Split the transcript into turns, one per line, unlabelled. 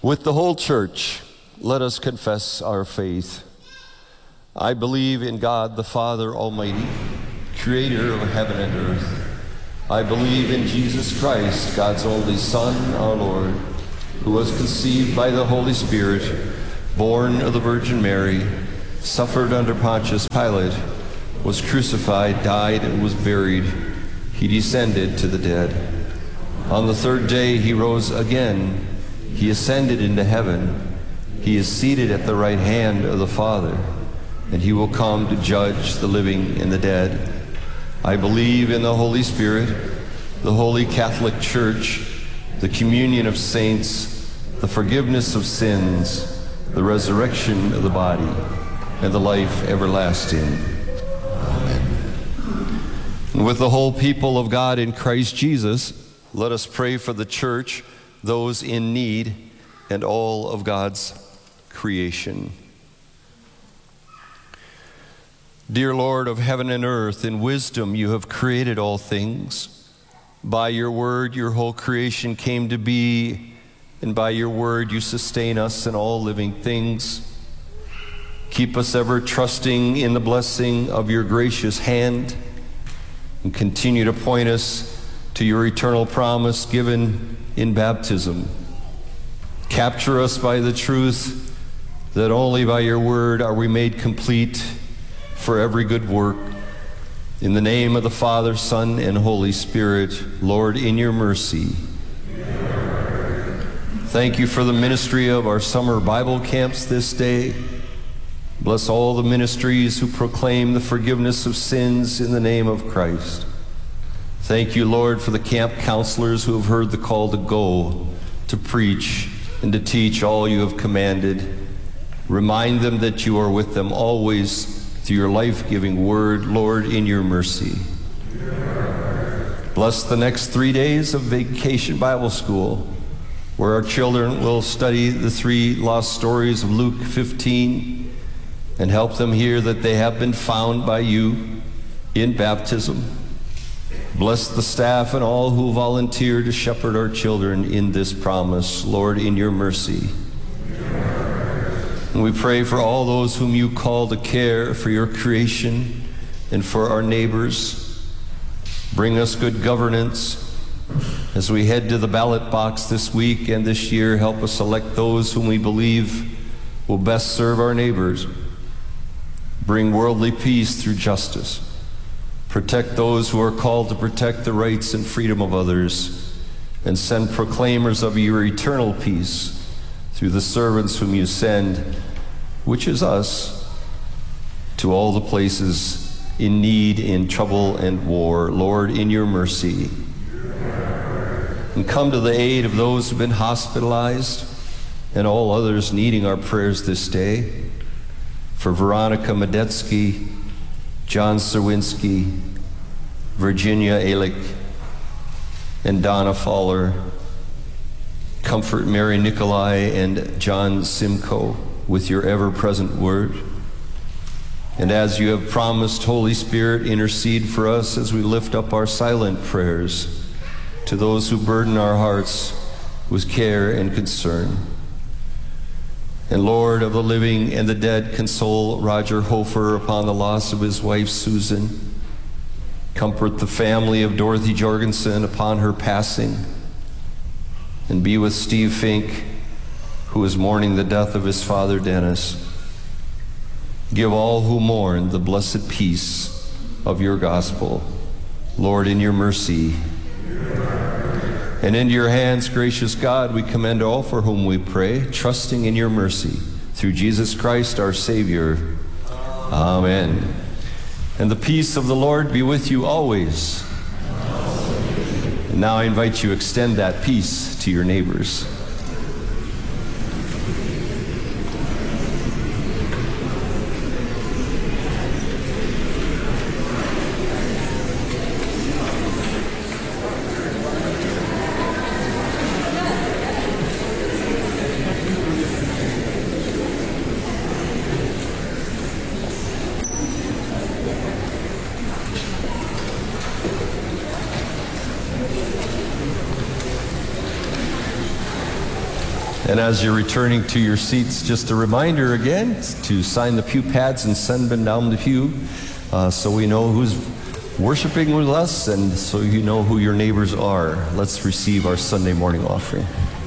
With the whole church, let us confess our faith. I believe in God the Father Almighty, creator of heaven and earth. I believe in Jesus Christ, God's only Son, our Lord, who was conceived by the Holy Spirit, born of the Virgin Mary, suffered under Pontius Pilate, was crucified, died, and was buried. He descended to the dead. On the third day he rose again. He ascended into heaven. He is seated at the right hand of the Father, and he will come to judge the living and the dead. I believe in the Holy Spirit, the Holy Catholic Church, the communion of saints, the forgiveness of sins, the resurrection of the body, and the life everlasting. Amen. And with the whole people of God in Christ Jesus, let us pray for the church, those in need, and all of God's creation. Dear Lord of heaven and earth, in wisdom you have created all things. By your word your whole creation came to be, and by your word you sustain us and all living things. Keep us ever trusting in the blessing of your gracious hand, and continue to point us to your eternal promise given in baptism. Capture us by the truth that only by your word are we made complete for every good work. In the name of the Father, Son, and Holy Spirit, Lord, in your mercy. Thank you for the ministry of our summer Bible camps this day. Bless all the ministries who proclaim the forgiveness of sins in the name of Christ. Thank you, Lord, for the camp counselors who have heard the call to go, to preach, and to teach all you have commanded. Remind them that you are with them always through your life-giving word, Lord, in your mercy. Bless the next 3 days of Vacation Bible School, where our children will study the 3 lost stories of Luke 15 and help them hear that they have been found by you in baptism. Bless the staff and all who volunteer to shepherd our children in this promise, Lord, in your mercy. And we pray for all those whom you call to care for your creation and for our neighbors. Bring us good governance. As we head to the ballot box this week and this year, help us select those whom we believe will best serve our neighbors. Bring worldly peace through justice. Protect those who are called to protect the rights and freedom of others, and send proclaimers of your eternal peace through the servants whom you send, which is us, to all the places in need, in trouble and war, Lord, in your mercy. And come to the aid of those who have been hospitalized and all others needing our prayers this day. For Veronica Medetsky, John Serwinski, Virginia Alick, and Donna Fowler. Comfort Mary Nikolai and John Simcoe with your ever-present word. And as you have promised, Holy Spirit, intercede for us as we lift up our silent prayers to those who burden our hearts with care and concern. And Lord of the living and the dead, console Roger Hofer upon the loss of his wife Susan. Comfort the family of Dorothy Jorgensen upon her passing. And be with Steve Fink, who is mourning the death of his father Dennis. Give all who mourn the blessed peace of your gospel, Lord, in your mercy. And into your hands, gracious God, we commend all for whom we pray, trusting in your mercy, through Jesus Christ our Savior. Amen. And the peace of the Lord be with you always. And now I invite you to extend that peace to your neighbors. And as you're returning to your seats, just a reminder again to sign the pew pads and send them down the pew so we know who's worshiping with us and so you know who your neighbors are. Let's receive our Sunday morning offering.